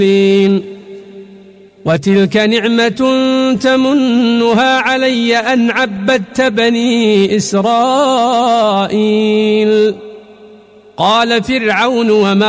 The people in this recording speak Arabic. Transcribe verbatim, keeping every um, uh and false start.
وتلك نعمة تمنها علي أن عبدت بني إسرائيل. قال فرعون وما